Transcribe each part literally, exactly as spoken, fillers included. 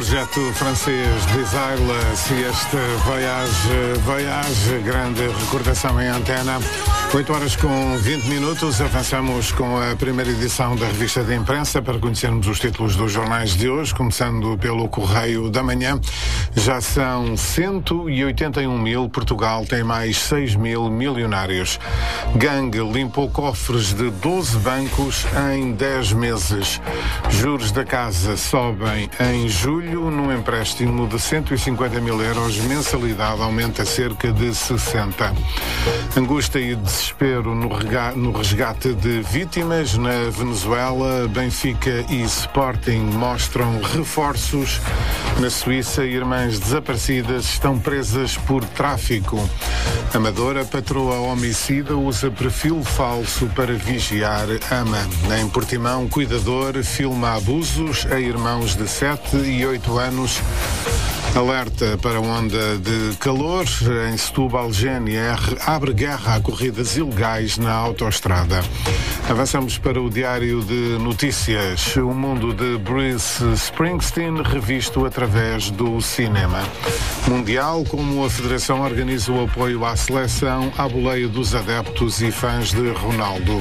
projeto francês Desireless e este Voyage, Voyage, grande recordação em antena. oito horas com vinte minutos, avançamos com a primeira edição da revista de imprensa para conhecermos os títulos dos jornais de hoje, começando pelo Correio da Manhã. Já são cento e oitenta e um mil, Portugal tem mais seis mil milionários. Gangue limpou cofres de doze bancos em dez meses. Juros da casa sobem em julho, num empréstimo de cento e cinquenta mil euros, mensalidade aumenta cerca de sessenta. Angústia e desespero no, rega- no resgate de vítimas na Venezuela. Benfica e Sporting mostram reforços. Na Suíça, irmãs desaparecidas estão presas por tráfico. Amadora, patroa homicida, usa perfil falso para vigiar ama. Em Portimão, cuidador filma abusos a irmãos de sete e oito anos. Alerta para onda de calor. Em Setúbal, G N R abre guerra a corridas ilegais na autoestrada. Avançamos para o Diário de Notícias. O mundo de Bruce Springsteen revisto através do cinema. Mundial, como a Federação organiza o apoio à seleção, à boleia dos adeptos e fãs de Ronaldo.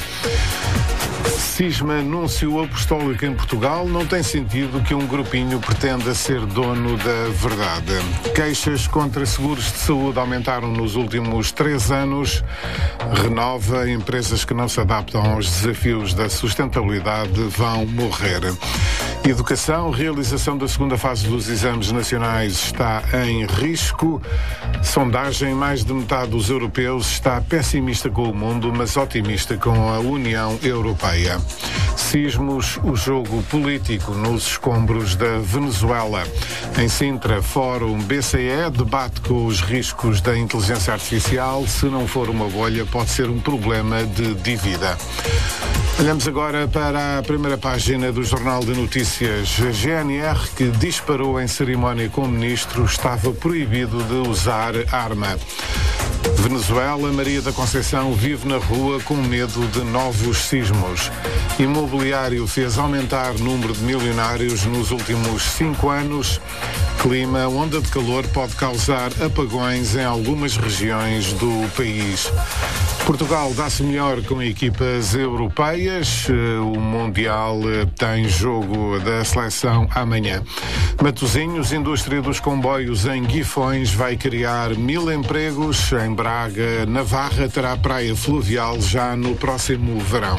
Cisma anúncio apostólico em Portugal. Não tem sentido que um grupinho pretenda ser dono da verdade. Queixas contra seguros de saúde aumentaram nos últimos três anos. Renova, empresas que não se adaptam aos desafios da sustentabilidade vão morrer. Educação, realização da segunda fase dos exames nacionais está em risco. Sondagem, mais de metade dos europeus está pessimista com o mundo, mas otimista com a União Europeia. Sismos, o jogo político nos escombros da Venezuela. Em Sintra, Fórum B C E debate com os riscos da inteligência artificial. Se não for uma bolha, pode ser um problema de dívida. Olhamos agora para a primeira página do Jornal de Notícias. G N R, que disparou em cerimónia com o ministro, estava proibido de usar arma. Venezuela, Maria da Conceição vive na rua com medo de novos sismos. Imobiliário fez aumentar o número de milionários nos últimos cinco anos. Clima, onda de calor pode causar apagões em algumas regiões do país. Portugal dá-se melhor com equipas europeias. O Mundial tem jogo da seleção amanhã. Matosinhos, indústria dos comboios em Guifões vai criar mil empregos. Em Braga, Navarra terá praia fluvial já no próximo verão.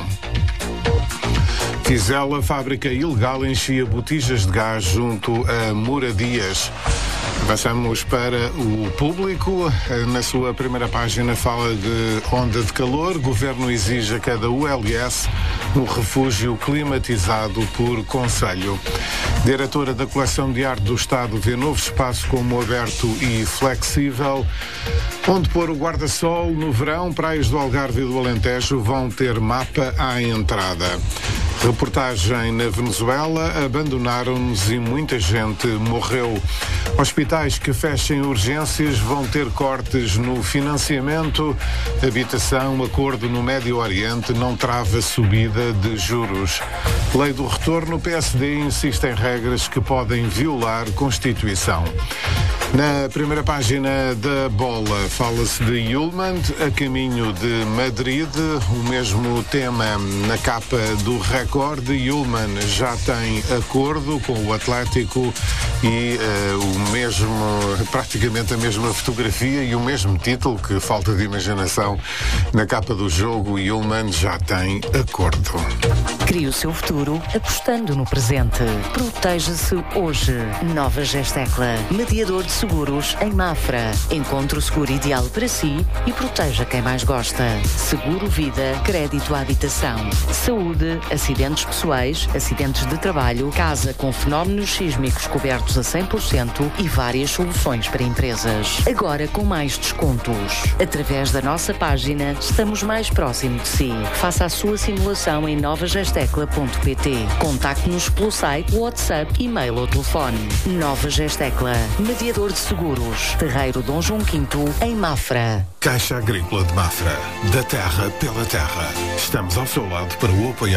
Fizela, fábrica ilegal, enchia botijas de gás junto a moradias. Avançamos para o Público. Na sua primeira página fala de onda de calor. Governo exige a cada U L S no refúgio climatizado por conselho. Diretora da Coleção de Arte do Estado vê novo espaço como aberto e flexível. Onde pôr o guarda-sol no verão, praias do Algarve e do Alentejo vão ter mapa à entrada. Reportagem na Venezuela, abandonaram-nos e muita gente morreu. Hospitais que fechem urgências vão ter cortes no financiamento. Habitação, acordo no Médio Oriente não trava subida de juros. Lei do retorno, P S D insiste em regras que podem violar Constituição. Na primeira página da Bola fala-se de Yulman, a caminho de Madrid, o mesmo tema na capa do Record. Yulman já tem acordo com o Atlético e uh, o mesmo, praticamente a mesma fotografia e o mesmo título, que falta de imaginação, na capa do jogo. Yulman já tem acordo. Crie o seu futuro apostando no presente. Proteja-se hoje. Nova Gestecla, mediador de seguros em Mafra. Encontre o seguro ideal para si e proteja quem mais gosta. Seguro vida, crédito à habitação, saúde, acidentes pessoais, acidentes de trabalho, casa com fenómenos sísmicos cobertos a cem por cento e várias soluções para empresas. Agora com mais descontos. Através da nossa página, estamos mais próximo de si. Faça a sua simulação em nova gestecla ponto pt. Contacte-nos pelo site, WhatsApp, e-mail ou telefone. Nova Gestecla, mediador de seguros. Terreiro Dom João quinto, em Mafra. Caixa Agrícola de Mafra. Da terra pela terra. Estamos ao seu lado para o apoiar nos seus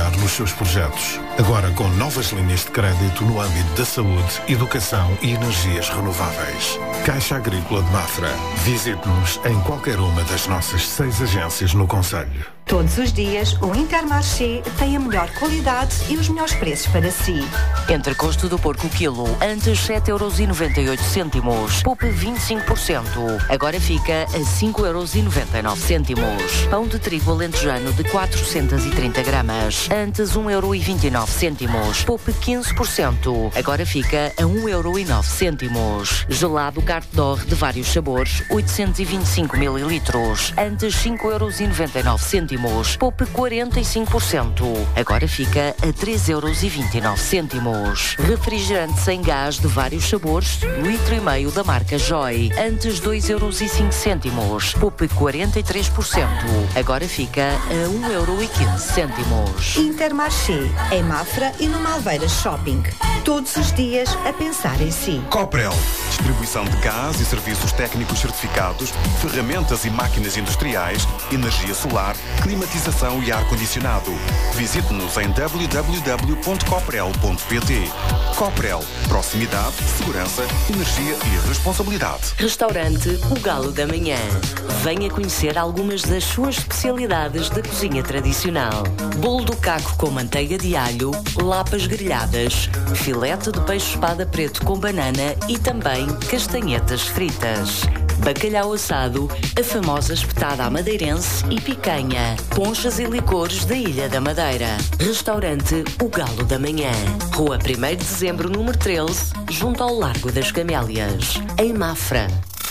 seus projetos. Agora com novas linhas de crédito no âmbito da saúde, educação e energias renováveis. Caixa Agrícola de Mafra. Visite-nos em qualquer uma das nossas seis agências no concelho. Todos os dias, o Intermarché tem a melhor qualidade e os melhores preços para si. Entrecosto do porco quilo, antes sete euros e noventa e oito cêntimos. Poupe vinte e cinco por cento. Agora fica a cinco euros e noventa e nove cêntimos. Pão de trigo alentejano de quatrocentos e trinta gramas, antes um euro e vinte e nove cêntimos. Poupe quinze por cento. Agora fica a um euro e nove cêntimos. Gelado Carte d'Or de vários sabores, oitocentos e vinte e cinco mililitros, antes cinco euros e noventa e nove cêntimos. Poupe quarenta e cinco por cento. Agora fica a três euros e vinte e nove cêntimos. Refrigerante sem gás de vários sabores, litro e meio da marca Joy, antes dois euros e cinco cêntimos. Poupe quarenta e três por cento. Agora fica a um euro e quinze cêntimos. Intermarché, em Mafra e no Malveiras Shopping. Todos os dias a pensar em si. Coprel, distribuição de gás e serviços técnicos certificados, ferramentas e máquinas industriais, energia solar, climatização e ar-condicionado. Visite-nos em w w w ponto coprel ponto p t. Coprel, proximidade, segurança, energia e responsabilidade. Restaurante O Galo da Manhã. Venha conhecer algumas das suas especialidades da cozinha tradicional. Bolo do caco com manteiga de alho, lapas grelhadas, filete de peixe espada preto com banana e também castanhetas fritas. Bacalhau assado, a famosa espetada à madeirense e picanha, ponchas e licores da Ilha da Madeira. Restaurante O Galo da Manhã. Rua primeiro de dezembro, número treze, junto ao Largo das Camélias, em Mafra.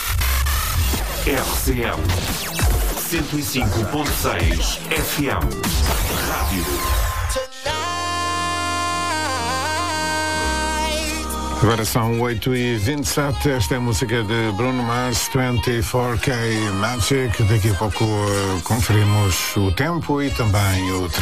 R C M cento e cinco ponto seis F M. Rádio. Agora são oito e vinte e sete, esta é a música de Bruno Mars, vinte e quatro K Magic. Daqui a pouco uh, conferimos o tempo e também o